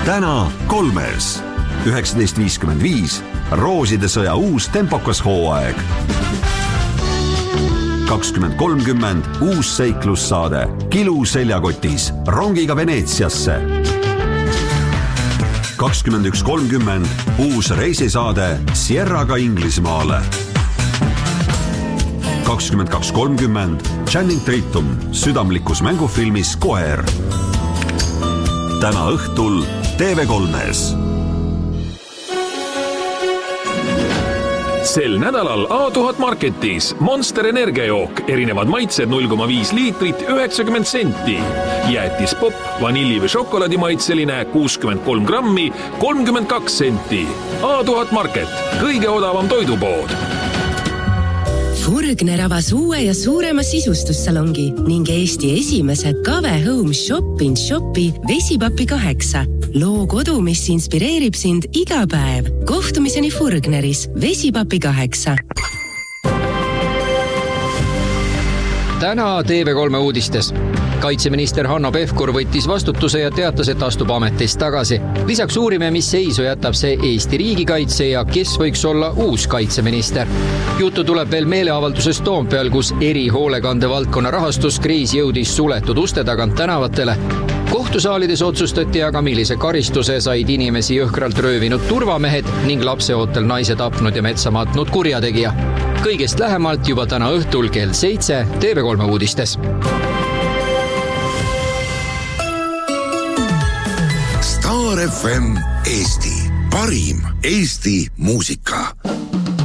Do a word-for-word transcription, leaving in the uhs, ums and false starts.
täna kolmes. üheksateist viiskümmend viis Rooside sõja uus tempokas hooaeg. kakskümmend kolmkümmend uus seiklussaade Kilu seljakotis rongiga Veneetsiasse. kakskümmend üks kolmkümmend uus reisisaade Sierraga Inglismaale. kakskümmend kaks kolmkümmend Channing Tatum südamlikus mängufilmis Koer. Täna õhtul T V kolmes. Sel nädalal A tuhat Marketis Monster energiajook, erinevad maitsed null koma viis liitrit, üheksakümmend senti. Jäätis pop, vanilli või šokolaadi maitseline kuuskümmend kolm grammi, kolmkümmend kaks senti. A tuhat Market, kõige odavam toidupood. Furgner avas uue ja suurema sisustussalongi ning Eesti esimese Kave Home Shop in Shopi Vesipapi kaheksa. Loo kodu, mis inspireerib sind iga päev. Kohtumiseni Furgneris Vesipapi kaheksa. Täna T V kolme uudistes. Kaitseminister Hanno Pevkur võttis vastutuse ja teatas, et astub ametist tagasi. Lisaks uurime, mis seisu jätab see Eesti riigikaitse ja kes võiks olla uus kaitseminister. Juttu tuleb veel meeleavalduses Toompeal, kus eri hoolekande valdkonna rahastuskriis jõudis suletud uste tagant tänavatele. Kohtusaalides otsustati aga, millise karistuse said inimesi jõhkralt röövinud turvamehed ning lapseootel naise tapnud ja metsa matnud kurjategija. Kõigest lähemalt juba täna õhtul kell seitse T V kolme uudistes. Star F M Eesti. Parim Eesti muusika.